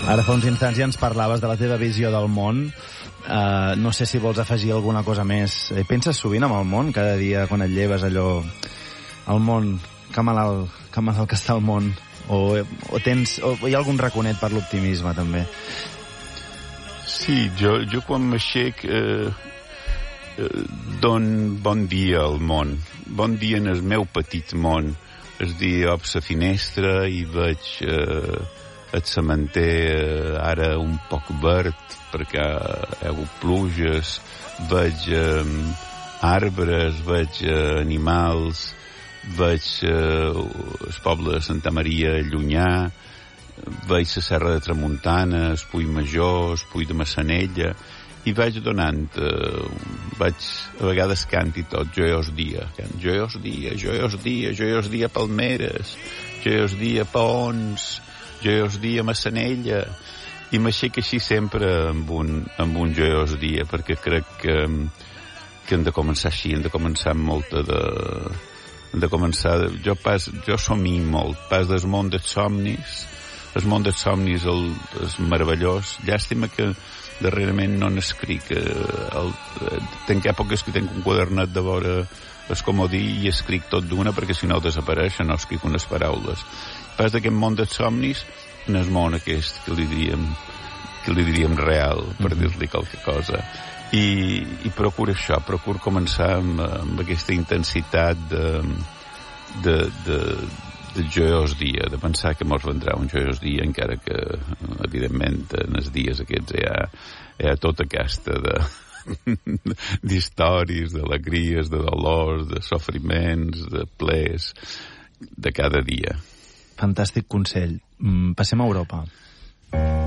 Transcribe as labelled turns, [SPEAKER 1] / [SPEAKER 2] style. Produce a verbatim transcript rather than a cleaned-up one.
[SPEAKER 1] Ara fa uns instants ja ens parlaves de la teva visió del món. Uh, no sé si vols afegir alguna cosa més. Eh, penses sovint en el món? Cada dia quan et lleves allò... El món, que malalt, que malalt que està el món. O, o, tens, o hi ha algun raconet per l'optimisme, també?
[SPEAKER 2] Sí, jo, jo quan m'aixec eh, eh, don bon dia al món. Bon dia en el meu petit món. El dia ob la finestra i veig... Eh, el cementer eh, ara un poc verd perquè hi ha hagut pluges, veig eh, arbres, veig eh, animals, veig eh, el poble de Santa Maria llunyà, veig la Serra de Tramuntana, el Puig Major, el Puig de Massanella, i vaig donant, eh, vaig a vegades cant i tot, joiós dia, cant, joiós dia, joiós dia, joiós dia Palmeres, joiós dia Paons, joiós dia Massanella, i m'aixec així sempre amb un, amb un joiós dia, perquè crec que, que hem de començar així, hem de començar amb molta de... hem de començar... Jo, pas, jo somio molt, pas del món dels somnis, el món dels somnis el, és meravellós, llàstima que darrerament no n'escric, el, tenc èpoques que tenc un quadernet de vora el comodí i escric tot d'una perquè si no desapareix, no escric unes paraules. Pas d'aquest món dels somnis en el món aquest que li diríem que li diríem real, per mm-hmm. dir-li qualque cosa. I, i procuro això, procuro començar amb, amb aquesta intensitat de, de, de, de joiós dia, de pensar que mos vendrà un joiós dia, encara que, evidentment, en els dies aquests hi ha, hi ha tota aquesta de d'històries, d'alegries, de dolors, de sofriments, de plers, de cada dia.
[SPEAKER 1] Fantàstic consell. Passem a Europa.